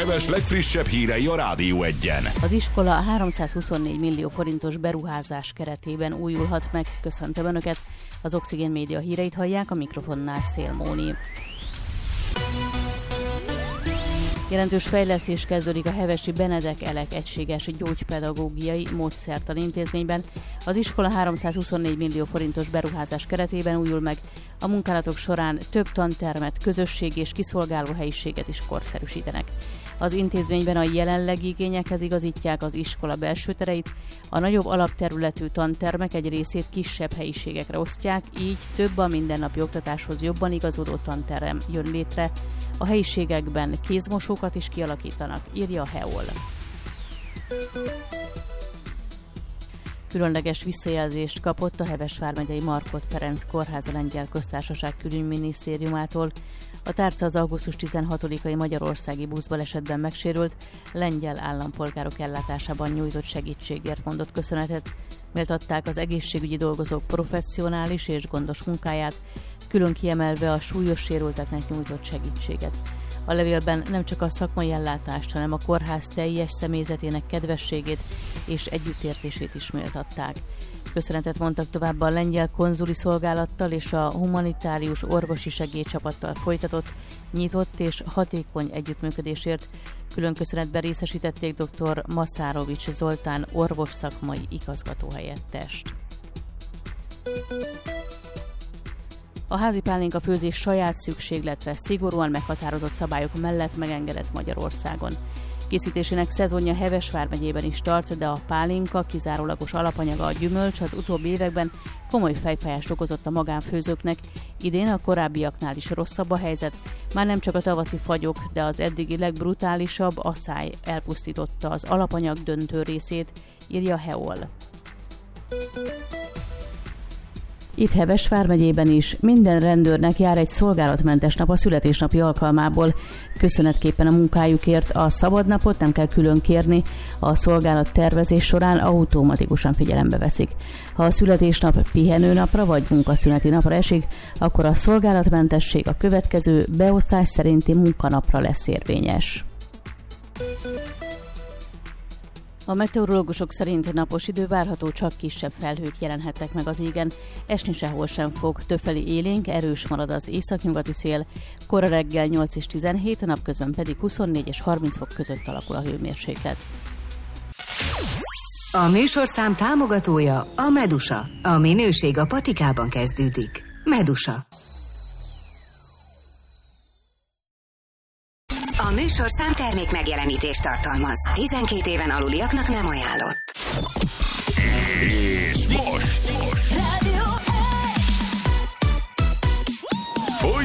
Heves legfrissebb hírei a Rádió 1-en. Az iskola 324 millió forintos beruházás keretében újulhat meg. Köszöntöm Önöket, az Oxigén Média híreit hallják, a mikrofonnál Szél Móni. Jelentős fejlesztés kezdődik a hevesi Benedek Elek egységes gyógypedagógiai módszertan intézményben. Az iskola 324 millió forintos beruházás keretében újul meg. A munkálatok során több tantermet, közösség és kiszolgáló helyiséget is korszerűsítenek. Az intézményben a jelenlegi igényekhez igazítják az iskola belső tereit, a nagyobb alapterületű tantermek egy részét kisebb helyiségekre osztják, így több a mindennapi oktatáshoz jobban igazodó tanterem jön létre. A helyiségekben kézmosókat is kialakítanak, írja a HEOL. Különleges visszajelzést kapott a Heves vármegyei Markhot Ferenc Kórház a Lengyel Köztársaság Külügyminisztériumától. A tárca az augusztus 16-ai magyarországi buszbalesetben megsérült lengyel állampolgárok ellátásában nyújtott segítségért mondott köszönetet. Méltatták az egészségügyi dolgozók professzionális és gondos munkáját, külön kiemelve a súlyos sérülteknek nyújtott segítséget. A levélben nem csak a szakmai ellátást, hanem a kórház teljes személyzetének kedvességét és együttérzését is méltatták. Köszönetet mondtak továbbá a lengyel konzuli szolgálattal és a humanitárius orvosi segélycsapattal folytatott, nyitott és hatékony együttműködésért. Külön köszönetben részesítették dr. Maszárovics Zoltán orvos szakmai igazgatóhelyettest. A házi pálinka főzés saját szükségletre, szigorúan meghatározott szabályok mellett megengedett Magyarországon. Készítésének szezonja Heves vármegyében is tart, de a pálinka kizárólagos alapanyaga a gyümölcs az utóbbi években komoly fejfájást okozott a magánfőzőknek. Idén a korábbiaknál is rosszabb a helyzet. Már nem csak a tavaszi fagyok, de az eddigi legbrutálisabb asszály elpusztította az alapanyag döntő részét, írja a HEOL. Itt Heves vármegyében is minden rendőrnek jár egy szolgálatmentes nap a születésnapi alkalmából. Köszönetképpen a munkájukért a szabadnapot nem kell külön kérni, a szolgálat tervezés során automatikusan figyelembe veszik. Ha a születésnap pihenőnapra vagy munkaszüneti napra esik, akkor a szolgálatmentesség a következő beosztás szerinti munkanapra lesz érvényes. A meteorológusok szerint napos idő várható, csak kisebb felhők jelenhetnek meg az égen. Esni sehol sem fog, többfelé élénk, erős marad az északnyugati szél, kora reggel 8 és 17, napközben pedig 24 és 30 fok között alakul a hőmérséklet. A műsorszám támogatója a Medusa. A minőség a patikában kezdődik. Medusa. A műsorszám termék megjelenítést tartalmaz. 12 éven aluliaknak nem ajánlott.